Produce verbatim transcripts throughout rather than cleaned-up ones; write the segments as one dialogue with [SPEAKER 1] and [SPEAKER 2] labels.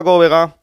[SPEAKER 1] Vega.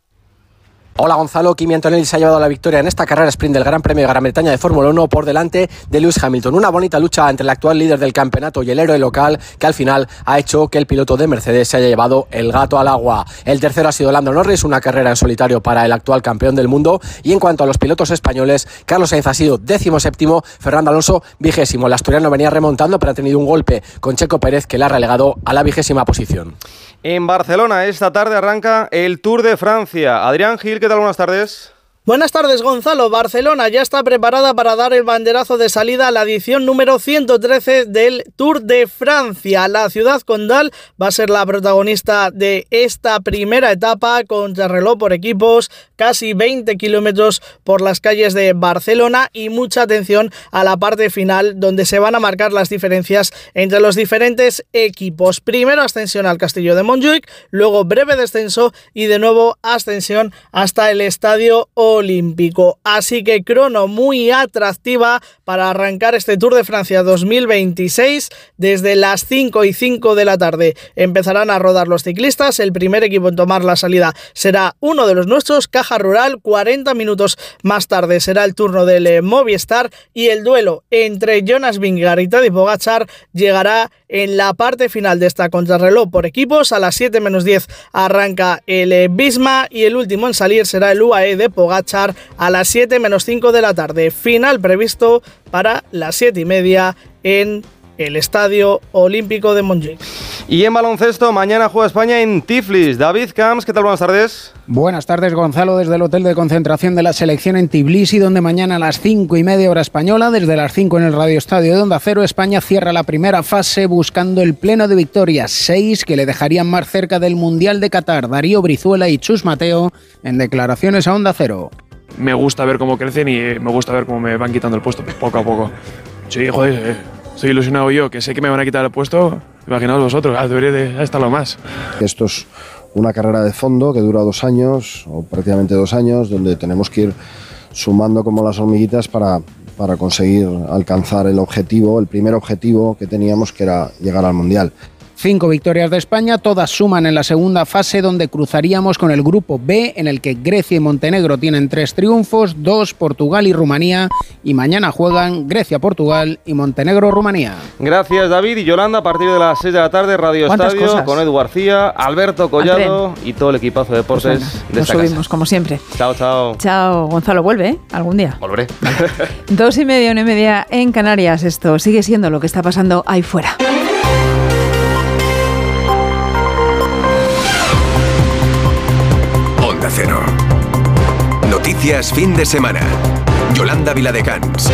[SPEAKER 2] Hola Gonzalo, Kimi Antonelli se ha llevado la victoria en esta carrera sprint del Gran Premio de Gran Bretaña de Fórmula uno por delante de Lewis Hamilton. Una bonita lucha entre el actual líder del campeonato y el héroe local que al final ha hecho que el piloto de Mercedes se haya llevado el gato al agua. El tercero ha sido Lando Norris, una carrera en solitario para el actual campeón del mundo. Y en cuanto a los pilotos españoles, Carlos Sainz ha sido décimo séptimo, Fernando Alonso vigésimo. El asturiano venía remontando pero ha tenido un golpe con Checo Pérez que le ha relegado a la vigésima posición.
[SPEAKER 1] En Barcelona esta tarde arranca el Tour de Francia. Adrián Gil, ¿qué tal? Buenas tardes.
[SPEAKER 3] Buenas tardes, Gonzalo. Barcelona ya está preparada para dar el banderazo de salida a la edición número ciento trece del Tour de Francia. La ciudad condal va a ser la protagonista de esta primera etapa, contrarreloj por equipos, casi veinte kilómetros por las calles de Barcelona y mucha atención a la parte final donde se van a marcar las diferencias entre los diferentes equipos. Primero ascensión al Castillo de Montjuic, luego breve descenso y de nuevo ascensión hasta el Estadio Olímpico. Así que crono muy atractiva para arrancar este Tour de Francia dos mil veintiséis. Desde las cinco y cinco de la tarde empezarán a rodar los ciclistas. El primer equipo en tomar la salida será uno de los nuestros, Caja Rural. cuarenta minutos más tarde será el turno del eh, Movistar y el duelo entre Jonas Vingegaard y Tadej Pogačar llegará en la parte final de esta contrarreloj por equipos. A las siete menos diez arranca el eh, Visma y el último en salir será el U A E de Pogačar a las siete menos cinco de la tarde. Final previsto para las siete y media en el Estadio Olímpico de Montjuic.
[SPEAKER 1] Y en baloncesto, mañana juega España en Tiflis. David Camps, ¿qué tal? Buenas tardes.
[SPEAKER 4] Buenas tardes, Gonzalo, desde el hotel de concentración de la selección en Tbilisi, donde mañana a las cinco y media hora española, desde las cinco en el Radio Estadio de Onda Cero, España cierra la primera fase buscando el pleno de victorias, seis que le dejarían más cerca del Mundial de Qatar. Darío Brizuela y Chus Mateo en declaraciones a Onda Cero.
[SPEAKER 5] Me gusta ver cómo crecen y me gusta ver cómo me van quitando el puesto poco a poco. Sí, joder, estoy ilusionado yo, que sé que me van a quitar el puesto. Imaginaos vosotros, ah, debería de estarlo más.
[SPEAKER 6] Esto es una carrera de fondo que dura dos años, o prácticamente dos años, donde tenemos que ir sumando como las hormiguitas para, para conseguir alcanzar el objetivo, el primer objetivo que teníamos, que era llegar al Mundial.
[SPEAKER 4] Cinco victorias de España, todas suman en la segunda fase donde cruzaríamos con el grupo B en el que Grecia y Montenegro tienen tres triunfos, dos Portugal y Rumanía y mañana juegan Grecia, Portugal y Montenegro, Rumanía.
[SPEAKER 1] Gracias David y Yolanda, a partir de las seis de la tarde Radio Estadio cosas? Con Edu García, Alberto Collado y todo el equipazo de deportes pues bueno, de esta
[SPEAKER 7] nos subimos
[SPEAKER 1] casa.
[SPEAKER 7] Como siempre.
[SPEAKER 1] Chao, chao.
[SPEAKER 7] Chao, Gonzalo, vuelve, ¿eh? Algún día.
[SPEAKER 1] Volveré.
[SPEAKER 7] Dos y media, una y media en Canarias. Esto sigue siendo lo que está pasando ahí fuera.
[SPEAKER 8] Cero. Noticias fin de semana. Yolanda Viladecans.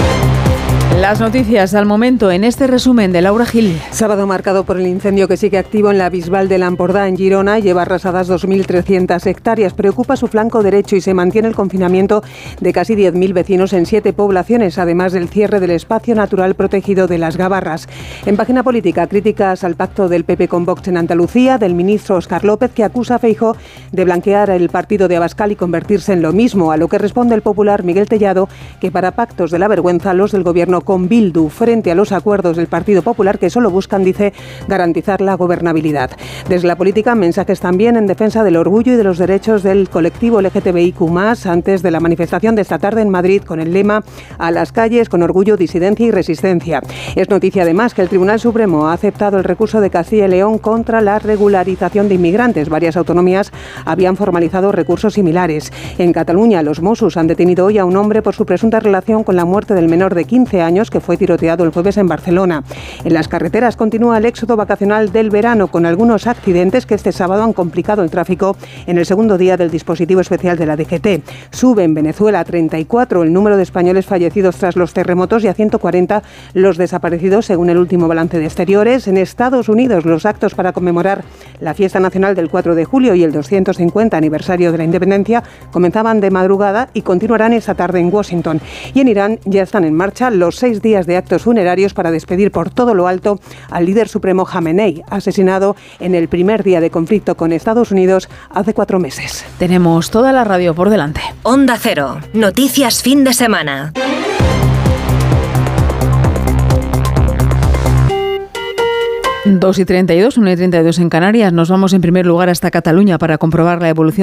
[SPEAKER 7] Las noticias al momento en este resumen de Laura Gil.
[SPEAKER 9] Sábado marcado por el incendio que sigue activo en la Bisbal de l'Empordà en Girona. Lleva arrasadas dos mil trescientas hectáreas. Preocupa su flanco derecho y se mantiene el confinamiento de casi diez mil vecinos en siete poblaciones, además del cierre del espacio natural protegido de las Gavarras. En página política, críticas al pacto del P P con Vox en Andalucía, del ministro Óscar López, que acusa a Feijóo de blanquear el partido de Abascal y convertirse en lo mismo, a lo que responde el popular Miguel Tellado, que para pactos de la vergüenza los del gobierno con Bildu, frente a los acuerdos del Partido Popular que solo buscan, dice, garantizar la gobernabilidad. Desde la política, mensajes también en defensa del orgullo y de los derechos del colectivo L G T B I Q más, antes de la manifestación de esta tarde en Madrid con el lema "A las calles con orgullo, disidencia y resistencia". Es noticia además que el Tribunal Supremo ha aceptado el recurso de Castilla y León contra la regularización de inmigrantes. Varias autonomías habían formalizado recursos similares. En Cataluña, los Mossos han detenido hoy a un hombre por su presunta relación con la muerte del menor de quince años que fue tiroteado el jueves en Barcelona. En las carreteras continúa el éxodo vacacional del verano, con algunos accidentes que este sábado han complicado el tráfico en el segundo día del dispositivo especial de la D G T. Sube en Venezuela a treinta y cuatro el número de españoles fallecidos tras los terremotos y a ciento cuarenta los desaparecidos, según el último balance de Exteriores. En Estados Unidos, los actos para conmemorar la fiesta nacional del cuatro de julio y el doscientos cincuenta aniversario de la independencia comenzaban de madrugada y continuarán esta tarde en Washington. Y en Irán ya están en marcha los seis días de actos funerarios para despedir por todo lo alto al líder supremo Jamenei, asesinado en el primer día de conflicto con Estados Unidos hace cuatro meses.
[SPEAKER 7] Tenemos toda la radio por delante.
[SPEAKER 10] Onda Cero, noticias fin de semana.
[SPEAKER 7] dos y treinta y dos, una y treinta y dos en Canarias. Nos vamos en primer lugar hasta Cataluña para comprobar la evolución